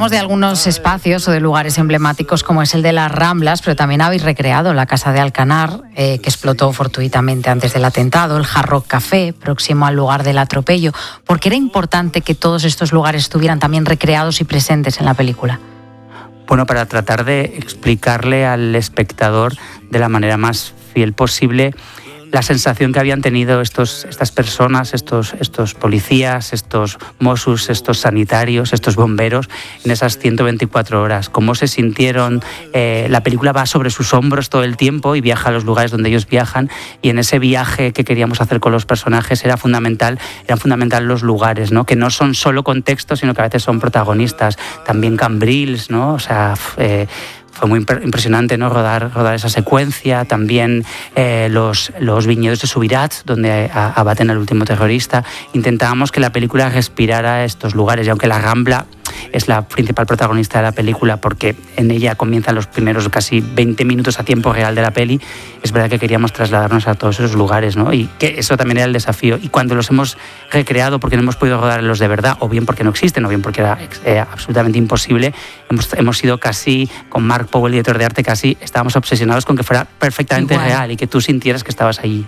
Hablamos de algunos espacios o de lugares emblemáticos como es el de las Ramblas, pero también habéis recreado la Casa de Alcanar, que explotó fortuitamente antes del atentado, el Hard Rock Café, próximo al lugar del atropello. ¿Por qué era importante que todos estos lugares estuvieran también recreados y presentes en la película? Bueno, para tratar de explicarle al espectador de la manera más fiel posible la sensación que habían tenido estas personas, estos policías, estos Mossos, estos sanitarios, estos bomberos en esas 124 horas. Cómo se sintieron. La película va sobre sus hombros todo el tiempo y viaja a los lugares donde ellos viajan, y en ese viaje que queríamos hacer con los personajes eran fundamental los lugares, ¿no? Que no son solo contextos, sino que a veces son protagonistas. También Cambrils, ¿no? O sea, fue muy impresionante, ¿no? rodar esa secuencia. También los viñedos de Subirats, donde abaten al último terrorista. Intentábamos que la película respirara estos lugares, y aunque la Rambla es la principal protagonista de la película, porque en ella comienzan los primeros casi 20 minutos a tiempo real de la peli, es verdad que queríamos trasladarnos a todos esos lugares, ¿no? Y que eso también era el desafío. Y cuando los hemos recreado, porque no hemos podido rodarlos de verdad, o bien porque no existen, o bien porque era absolutamente imposible, hemos sido casi, con Mark Powell, director de arte, casi estábamos obsesionados con que fuera perfectamente real y que tú sintieras que estabas allí.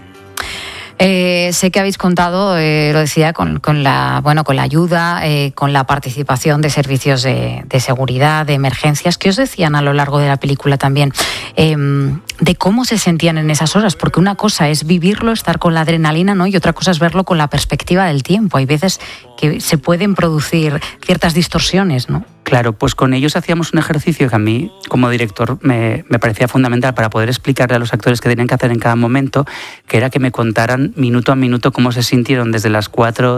Sé que habéis contado, lo decía, con la ayuda, con la participación de servicios de seguridad, de emergencias. ¿Qué os decían a lo largo de la película también? De cómo se sentían en esas horas, porque una cosa es vivirlo, estar con la adrenalina, ¿no? Y otra cosa es verlo con la perspectiva del tiempo. Hay veces que se pueden producir ciertas distorsiones, ¿no? Claro, pues con ellos hacíamos un ejercicio que a mí, como director, me parecía fundamental para poder explicarle a los actores qué tenían que hacer en cada momento, que era que me contaran minuto a minuto cómo se sintieron desde las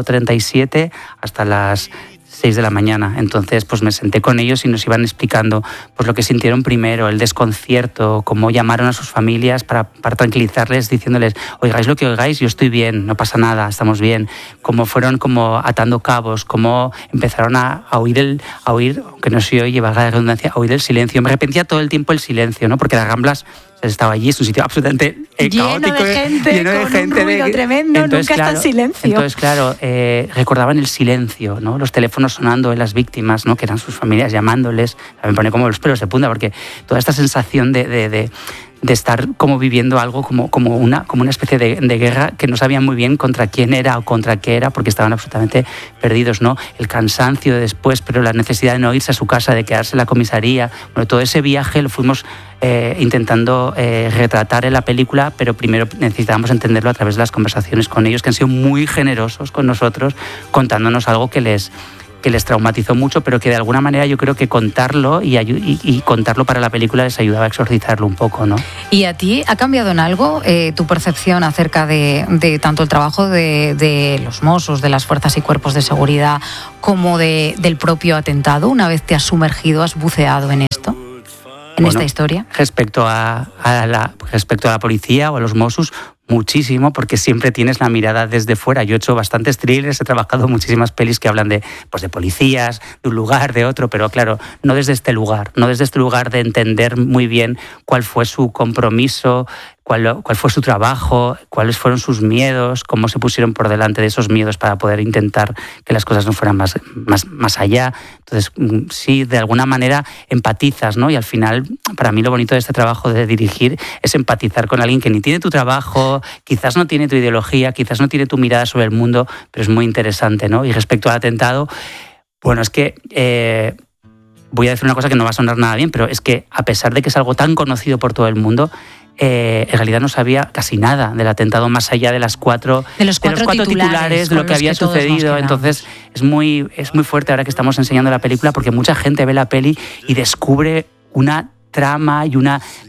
4:37 hasta las 6 de la mañana. Entonces, pues me senté con ellos y nos iban explicando pues lo que sintieron primero, el desconcierto, cómo llamaron a sus familias para tranquilizarles, diciéndoles, oigáis lo que oigáis, yo estoy bien, no pasa nada, estamos bien. Cómo fueron como atando cabos, cómo empezaron a oír, aunque no se oye, valga la redundancia, a oír el silencio. Me repetía todo el tiempo el silencio, ¿no? Porque las Ramblas estaba allí, es un sitio absolutamente caótico, lleno de gente, un ruido tremendo, entonces, nunca está en silencio. Entonces, claro, recordaban el silencio, ¿no? Los teléfonos sonando de las víctimas, ¿no? Que eran sus familias llamándoles. Me pone como los pelos de punta, porque toda esta sensación de estar como viviendo algo como una especie de guerra que no sabían muy bien contra quién era o contra qué era, porque estaban absolutamente perdidos, ¿no? El cansancio de después, pero la necesidad de no irse a su casa, de quedarse en la comisaría. Bueno, todo ese viaje lo fuimos intentando retratar en la película, pero primero necesitábamos entenderlo a través de las conversaciones con ellos, que han sido muy generosos con nosotros, contándonos algo que les traumatizó mucho, pero que de alguna manera yo creo que contarlo y contarlo para la película les ayudaba a exorcizarlo un poco, ¿no? ¿Y a ti ha cambiado en algo tu percepción acerca de tanto el trabajo de los Mossos, de las fuerzas y cuerpos de seguridad, como del propio atentado, una vez te has sumergido, has buceado en esto? ¿En esta historia? Respecto a la policía o a los Mossos, muchísimo, porque siempre tienes la mirada desde fuera. Yo he hecho bastantes thrillers, he trabajado muchísimas pelis que hablan de policías, de un lugar, de otro, pero claro, no desde este lugar de entender muy bien cuál fue su compromiso, cuál fue su trabajo, cuáles fueron sus miedos, cómo se pusieron por delante de esos miedos para poder intentar que las cosas no fueran más allá. Entonces, sí, de alguna manera empatizas, ¿no? Y al final, para mí lo bonito de este trabajo de dirigir es empatizar con alguien que ni tiene tu trabajo, quizás no tiene tu ideología, quizás no tiene tu mirada sobre el mundo, pero es muy interesante, ¿no? Y respecto al atentado, bueno, es que voy a decir una cosa que no va a sonar nada bien, pero es que a pesar de que es algo tan conocido por todo el mundo, en realidad no sabía casi nada del atentado, más allá de los cuatro titulares de lo que había sucedido. Entonces es muy fuerte ahora que estamos enseñando la película, porque mucha gente ve la peli y descubre una trama y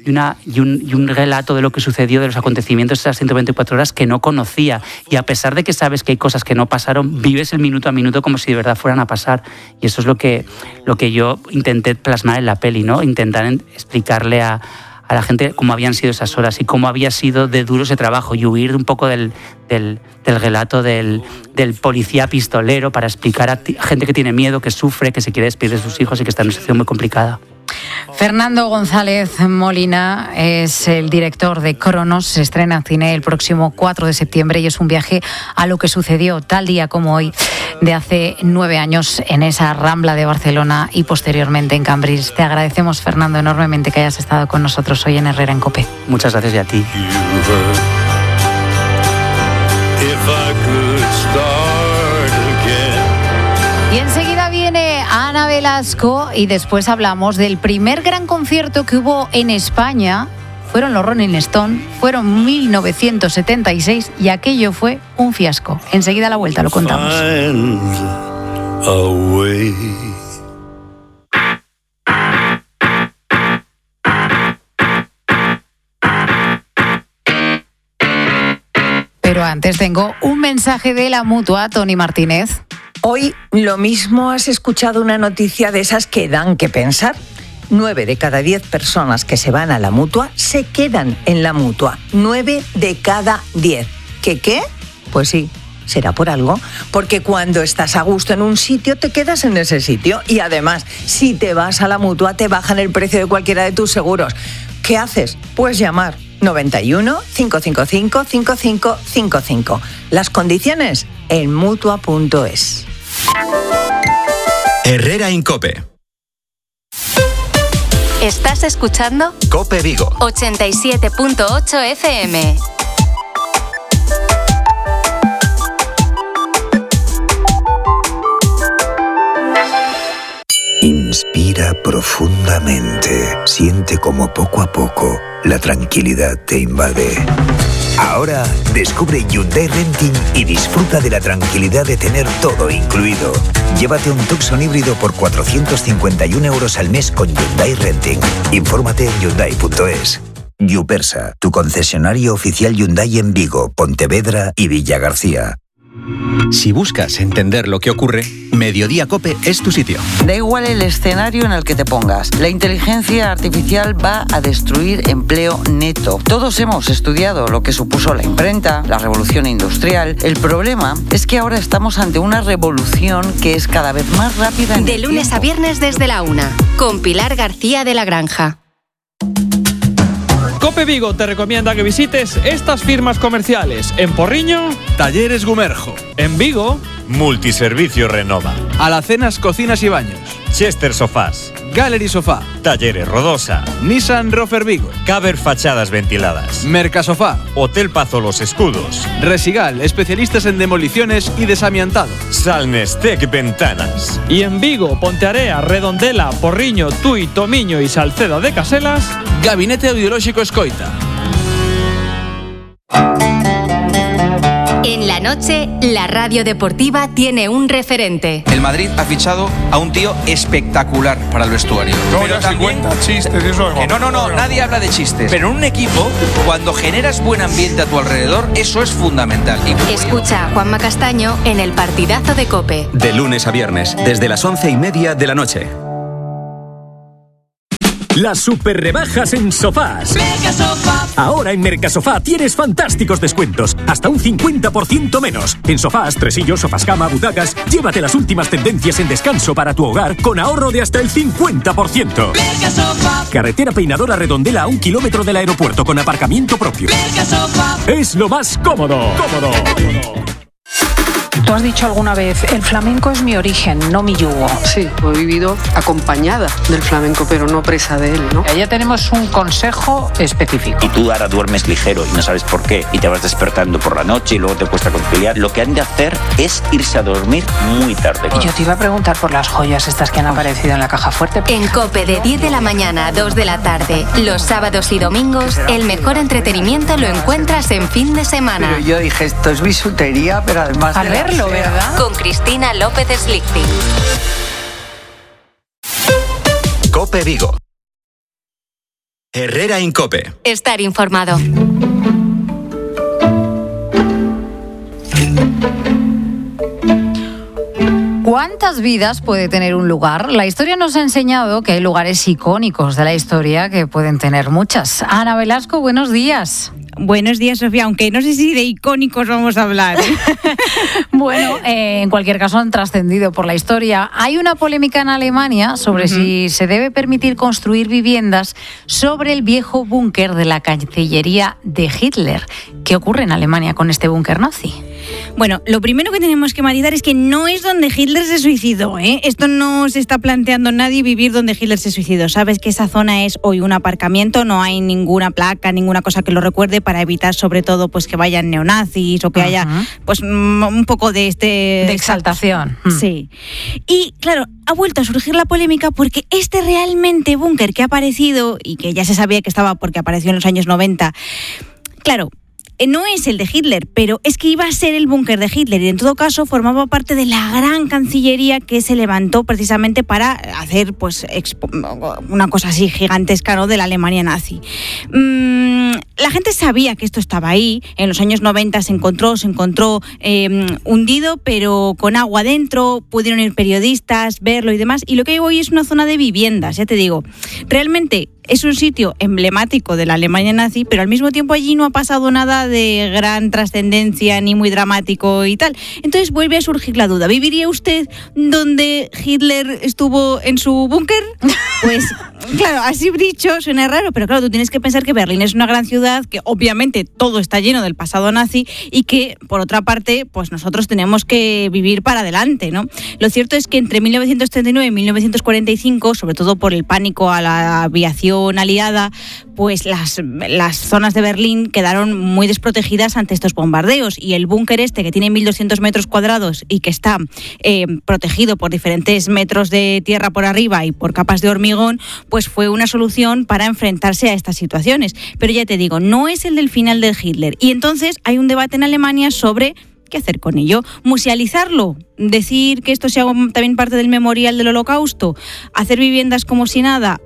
un relato de lo que sucedió, de los acontecimientos de esas 124 horas que no conocía. Y a pesar de que sabes que hay cosas que no pasaron, vives el minuto a minuto como si de verdad fueran a pasar. Y eso es lo que yo intenté plasmar en la peli, ¿no? Intentar explicarle a la gente cómo habían sido esas horas y cómo había sido de duro ese trabajo, y huir un poco del relato del policía pistolero para explicar a gente que tiene miedo, que sufre, que se quiere despedir de sus hijos y que está en una situación muy complicada. Fernando González Molina es el director de Cronos. Se estrena en cine el próximo 4 de septiembre y es un viaje a lo que sucedió tal día como hoy de hace 9 años en esa Rambla de Barcelona y posteriormente en Cambrils. Te agradecemos, Fernando, enormemente que hayas estado con nosotros hoy en Herrera en COPE. Muchas gracias y a ti. Y enseguida viene Ana Velasco y después hablamos del primer gran concierto que hubo en España. Fueron los Rolling Stones, fueron 1976 y aquello fue un fiasco. Enseguida a la vuelta lo contamos. Pero antes tengo un mensaje de la Mutua, Tony Martínez. Hoy lo mismo has escuchado una noticia de esas que dan que pensar. 9 de cada 10 personas que se van a la Mutua se quedan en la Mutua. 9 de cada 10. ¿Qué? Pues sí, será por algo. Porque cuando estás a gusto en un sitio, te quedas en ese sitio. Y además, si te vas a la Mutua, te bajan el precio de cualquiera de tus seguros. ¿Qué haces? Pues llamar 91 555 5555. Las condiciones en Mutua.es. Herrera en COPE. ¿Estás escuchando? COPE Vigo 87.8 FM. Inspira profundamente. Siente como poco a poco la tranquilidad te invade. Ahora descubre Hyundai Renting y disfruta de la tranquilidad de tener todo incluido. Llévate un Tucson híbrido por 451 € al mes con Hyundai Renting. Infórmate en Hyundai.es. Yupersa, tu concesionario oficial Hyundai en Vigo, Pontevedra y Villagarcía. Si buscas entender lo que ocurre, Mediodía COPE es tu sitio. Da igual el escenario en el que te pongas. La inteligencia artificial va a destruir empleo neto. Todos hemos estudiado lo que supuso la imprenta, la revolución industrial. El problema es que ahora estamos ante una revolución que es cada vez más rápida. De lunes a viernes desde la 1, con Pilar García de la Granja. COPE Vigo te recomienda que visites estas firmas comerciales. En Porriño, Talleres Gumerjo. En Vigo, Multiservicio Renova. Alacenas Cocinas y Baños. Chester Sofás. Gallery Sofá. Talleres Rodosa. Nissan Rofer Vigo. Caber Fachadas Ventiladas. Mercasofá. Hotel Pazo Los Escudos. Resigal, especialistas en demoliciones y desamiantado. Salnestec Ventanas. Y en Vigo, Pontearea, Redondela, Porriño, Tui, Tomiño y Salceda de Caselas, Gabinete Audiolóxico Escoita. En la noche, la radio deportiva tiene un referente. El Madrid ha fichado a un tío espectacular para el vestuario. No, ya se cuenta chistes, eso es... No, nadie habla de chistes. Pero en un equipo, cuando generas buen ambiente a tu alrededor, eso es fundamental. Escucha a Juanma Castaño en el partidazo de COPE. De lunes a viernes, desde las 11:30 de la noche. Las super rebajas en sofás. Mercasofá. Ahora en Mercasofá tienes fantásticos descuentos. Hasta un 50% menos. En sofás, tresillos, sofás cama, butacas. Llévate las últimas tendencias en descanso para tu hogar con ahorro de hasta el 50%. Mercasofá. Carretera Peinadora Redondela a 1 kilómetro del aeropuerto con aparcamiento propio. Mercasofá. Es lo más cómodo. Tú has dicho alguna vez, el flamenco es mi origen, no mi yugo. Sí, he vivido acompañada del flamenco, pero no presa de él, ¿no? Allá tenemos un consejo específico. Y tú ahora duermes ligero y no sabes por qué, y te vas despertando por la noche y luego te cuesta conciliar. Lo que han de hacer es irse a dormir muy tarde. Y yo te iba a preguntar por las joyas estas que han aparecido en la caja fuerte. En COPE de 10 de la mañana a 2 de la tarde, los sábados y domingos, el mejor entretenimiento lo encuentras en fin de semana. Pero yo dije, esto es bisutería, pero además... Al verlo, ¿verdad? Con Cristina López Slichting. COPE Vigo. Herrera en COPE. Estar informado. ¿Cuántas vidas puede tener un lugar? La historia nos ha enseñado que hay lugares icónicos de la historia que pueden tener muchas. Ana Velasco, buenos días. Buenos días, Sofía, aunque no sé si de icónicos vamos a hablar. Bueno, en cualquier caso han trascendido por la historia. Hay una polémica en Alemania sobre si se debe permitir construir viviendas sobre el viejo búnker de la Cancillería de Hitler. ¿Qué ocurre en Alemania con este búnker nazi? Bueno, lo primero que tenemos que matizar es que no es donde Hitler se suicidó, ¿eh? Esto no se está planteando nadie, vivir donde Hitler se suicidó. Sabes que esa zona es hoy un aparcamiento, no hay ninguna placa, ninguna cosa que lo recuerde, para evitar sobre todo pues que vayan neonazis o que haya pues un poco de de exaltación. Sí. Y claro, ha vuelto a surgir la polémica porque este realmente búnker que ha aparecido y que ya se sabía que estaba porque apareció en los años 90, claro, no es el de Hitler, pero es que iba a ser el búnker de Hitler y en todo caso formaba parte de la gran cancillería que se levantó precisamente para hacer pues una cosa así gigantesca, ¿no?, de la Alemania nazi. La gente sabía que esto estaba ahí. En los años 90 se encontró hundido, pero con agua dentro. Pudieron ir periodistas, verlo y demás. Y lo que hay hoy es una zona de viviendas, ya te digo. Realmente es un sitio emblemático de la Alemania nazi, pero al mismo tiempo allí no ha pasado nada de gran trascendencia ni muy dramático y tal. Entonces vuelve a surgir la duda. ¿Viviría usted donde Hitler estuvo en su búnker? Pues claro, así dicho suena raro, pero claro, tú tienes que pensar que Berlín es una gran ciudad, que obviamente todo está lleno del pasado nazi y que, por otra parte, pues nosotros tenemos que vivir para adelante, ¿no? Lo cierto es que entre 1939 y 1945, sobre todo por el pánico a la aviación aliada, pues las zonas de Berlín quedaron muy desprotegidas ante estos bombardeos y el búnker este, que tiene 1.200 metros cuadrados y que está protegido por diferentes metros de tierra por arriba y por capas de hormigón, pues fue una solución para enfrentarse a estas situaciones. Pero ya te digo, no es el del final de Hitler. Y entonces hay un debate en Alemania sobre qué hacer con ello. Musealizarlo, decir que esto sea también parte del memorial del Holocausto, hacer viviendas como si nada.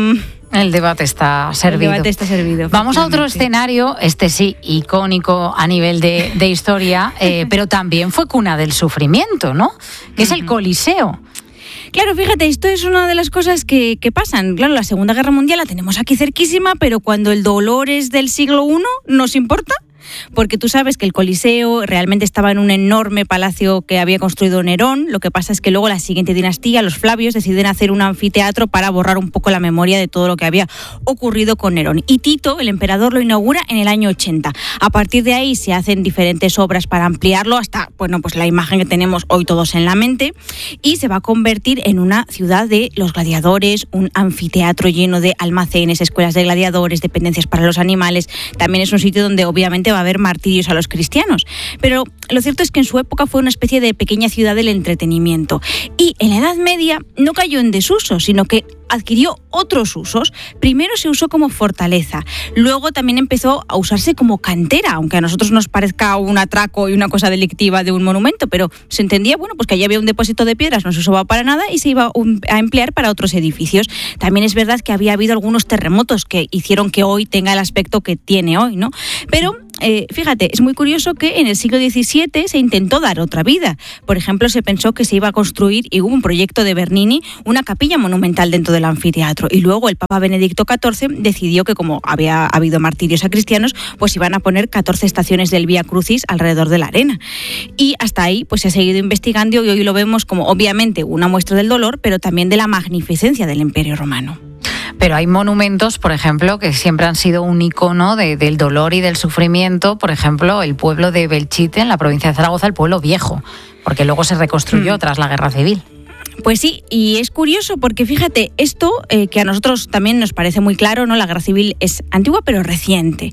El debate está servido. Vamos a otro escenario, este sí, icónico a nivel de historia, pero también fue cuna del sufrimiento, ¿no? Que es el Coliseo. Claro, fíjate, esto es una de las cosas que pasan. Claro, la Segunda Guerra Mundial la tenemos aquí cerquísima, pero cuando el dolor es del siglo I, ¿nos importa? Porque tú sabes que el Coliseo realmente estaba en un enorme palacio que había construido Nerón. Lo que pasa es que luego la siguiente dinastía, los Flavios, deciden hacer un anfiteatro para borrar un poco la memoria de todo lo que había ocurrido con Nerón. Y Tito, el emperador, lo inaugura en el año 80. A partir de ahí se hacen diferentes obras para ampliarlo hasta, bueno, pues la imagen que tenemos hoy todos en la mente, y se va a convertir en una ciudad de los gladiadores, un anfiteatro lleno de almacenes, escuelas de gladiadores, dependencias para los animales. También es un sitio donde obviamente va a haber martirios a los cristianos. Pero lo cierto es que en su época fue una especie de pequeña ciudad del entretenimiento. Y en la Edad Media no cayó en desuso, sino que adquirió otros usos. Primero se usó como fortaleza, luego también empezó a usarse como cantera, aunque a nosotros nos parezca un atraco y una cosa delictiva de un monumento, pero se entendía, bueno, pues que allí había un depósito de piedras, no se usaba para nada y se iba a emplear para otros edificios. También es verdad que había habido algunos terremotos que hicieron que hoy tenga el aspecto que tiene hoy, ¿no? Pero fíjate, es muy curioso que en el siglo XVII se intentó dar otra vida. Por ejemplo, se pensó que se iba a construir, y hubo un proyecto de Bernini, una capilla monumental dentro del anfiteatro. Y luego el Papa Benedicto XIV decidió que, como había habido martirios a cristianos, pues iban a poner 14 estaciones del Vía Crucis alrededor de la arena. Y hasta ahí pues se ha seguido investigando y hoy lo vemos como, obviamente, una muestra del dolor, pero también de la magnificencia del Imperio Romano. Pero hay monumentos, por ejemplo, que siempre han sido un icono del dolor y del sufrimiento. Por ejemplo, el pueblo de Belchite, en la provincia de Zaragoza, el pueblo viejo, porque luego se reconstruyó tras la Guerra Civil. Pues sí, y es curioso porque fíjate, esto que a nosotros también nos parece muy claro, ¿no? La Guerra Civil es antigua pero reciente.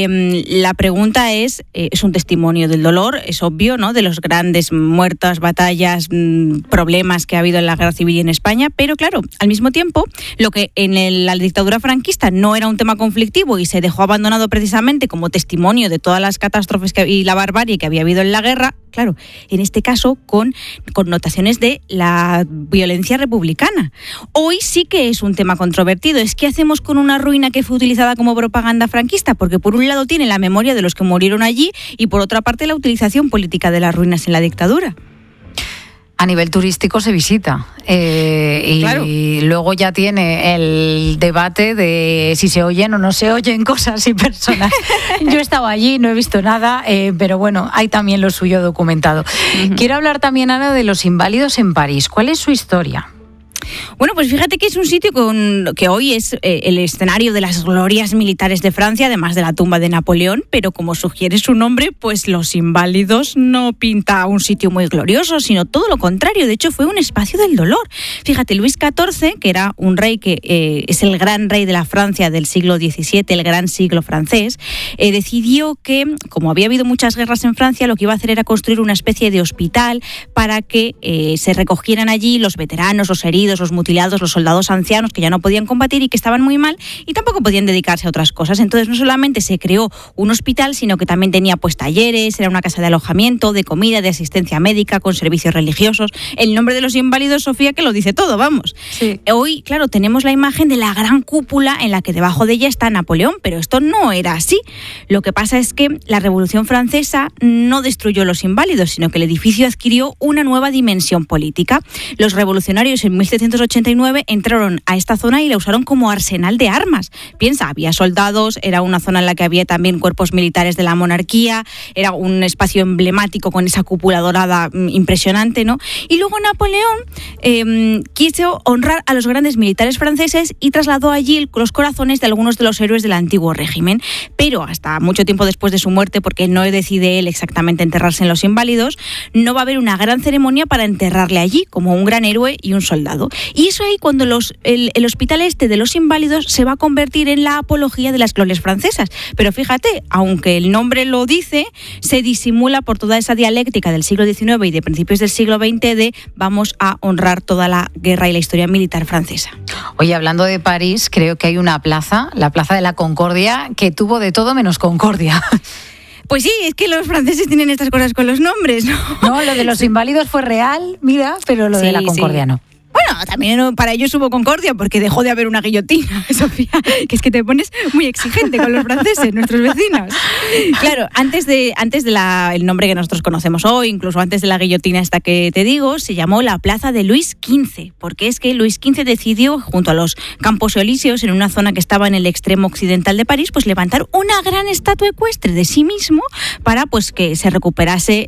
La pregunta es un testimonio del dolor, es obvio, ¿no? De los grandes muertos, batallas, problemas que ha habido en la Guerra Civil y en España, pero claro, al mismo tiempo, lo que en la dictadura franquista no era un tema conflictivo y se dejó abandonado precisamente como testimonio de todas las catástrofes y la barbarie que había habido en la guerra, claro, en este caso con connotaciones de la violencia republicana. Hoy sí que es un tema controvertido. ¿Es qué hacemos con una ruina que fue utilizada como propaganda franquista? Porque por un lado tiene la memoria de los que murieron allí y por otra parte la utilización política de las ruinas en la dictadura. A nivel turístico se visita y claro. Luego ya tiene el debate de si se oyen o no se oyen cosas y personas. Yo he estado allí, no he visto nada, pero bueno, hay también lo suyo documentado. Quiero hablar también, Ana, de los inválidos en París. ¿Cuál es su historia? Bueno, pues fíjate que es un sitio que hoy es el escenario de las glorias militares de Francia, además de la tumba de Napoleón, pero como sugiere su nombre, pues Los Inválidos no pinta un sitio muy glorioso, sino todo lo contrario. De hecho, fue un espacio del dolor. Fíjate, Luis XIV, que era un rey que es el gran rey de la Francia del siglo XVII, el gran siglo francés, decidió que, como había habido muchas guerras en Francia, lo que iba a hacer era construir una especie de hospital para que se recogieran allí los veteranos, los heridos, los mutilados, los soldados ancianos que ya no podían combatir y que estaban muy mal y tampoco podían dedicarse a otras cosas. Entonces no solamente se creó un hospital, sino que también tenía pues talleres, era una casa de alojamiento, de comida, de asistencia médica, con servicios religiosos. El nombre de Los Inválidos, Sofía, que lo dice todo, vamos. Sí. Hoy, claro, tenemos la imagen de la gran cúpula en la que debajo de ella está Napoleón, pero esto no era así. Lo que pasa es que la Revolución Francesa no destruyó Los Inválidos, sino que el edificio adquirió una nueva dimensión política. Los revolucionarios en 1789 entraron a esta zona y la usaron como arsenal de armas. Piensa, había soldados, era una zona en la que había también cuerpos militares de la monarquía, era un espacio emblemático con esa cúpula dorada impresionante, ¿no? Y luego Napoleón quiso honrar a los grandes militares franceses y trasladó allí los corazones de algunos de los héroes del antiguo régimen. Pero hasta mucho tiempo después de su muerte, porque no decide él exactamente enterrarse en Los Inválidos, no va a haber una gran ceremonia para enterrarle allí como un gran héroe y un soldado. Y eso ahí cuando el hospital este de Los Inválidos se va a convertir en la apología de las glorias francesas. Pero fíjate, aunque el nombre lo dice, se disimula por toda esa dialéctica del siglo XIX y de principios del siglo XX de vamos a honrar toda la guerra y la historia militar francesa. Oye, hablando de París, creo que hay una plaza, la Plaza de la Concordia, que tuvo de todo menos concordia. Pues sí, es que los franceses tienen estas cosas con los nombres, ¿no? No, lo de Los Inválidos fue real, mira, pero lo de la Concordia no. Bueno, también para ellos hubo concordia porque dejó de haber una guillotina, Sofía, que es que te pones muy exigente con los franceses, nuestros vecinos. Claro, antes de el nombre que nosotros conocemos hoy, incluso antes de la guillotina esta que te digo, se llamó la Plaza de Luis XV, porque es que Luis XV decidió, junto a los Campos Elíseos, en una zona que estaba en el extremo occidental de París, pues levantar una gran estatua ecuestre de sí mismo para pues que se recuperase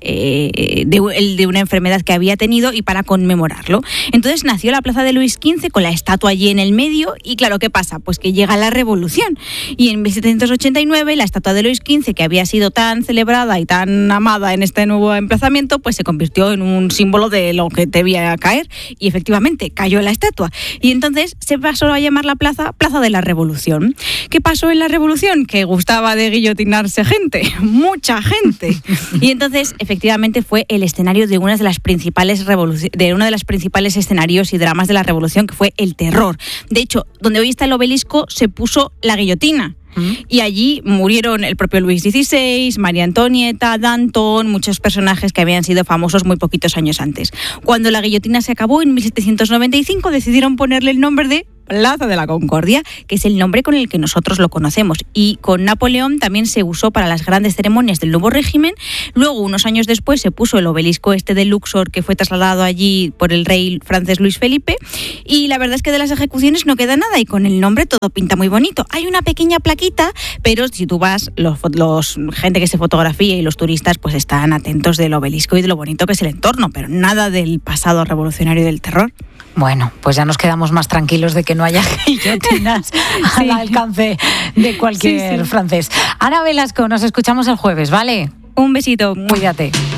de una enfermedad que había tenido y para conmemorarlo. Entonces nació la Plaza de Luis XV con la estatua allí en el medio y claro, ¿qué pasa? Pues que llega la Revolución y en 1789 la estatua de Luis XV, que había sido tan celebrada y tan amada en este nuevo emplazamiento, pues se convirtió en un símbolo de lo que debía caer y efectivamente cayó la estatua y entonces se pasó a llamar la Plaza de la Revolución. ¿Qué pasó en la Revolución? Que gustaba de guillotinarse gente, mucha gente, y entonces efectivamente fue el escenario de uno de los principales escenarios y dramas de la Revolución, que fue el terror. De hecho, donde hoy está el obelisco se puso la guillotina. Y allí murieron el propio Luis XVI, María Antonieta, Danton, muchos personajes que habían sido famosos muy poquitos años antes. Cuando la guillotina se acabó en 1795 decidieron ponerle el nombre de Plaza de la Concordia, que es el nombre con el que nosotros lo conocemos. Y con Napoleón también se usó para las grandes ceremonias del nuevo régimen. Luego, unos años después, se puso el obelisco este de Luxor, que fue trasladado allí por el rey francés Luis Felipe. Y la verdad es que de las ejecuciones no queda nada y con el nombre todo pinta muy bonito. Hay una pequeña plaquita, pero si tú vas, los gente que se fotografía y los turistas pues están atentos del obelisco y de lo bonito que es el entorno, pero nada del pasado revolucionario del terror. Bueno, pues ya nos quedamos más tranquilos de que no haya guillotinas al alcance de cualquier francés. Ana Velasco, nos escuchamos el jueves, ¿vale? Un besito. Cuídate.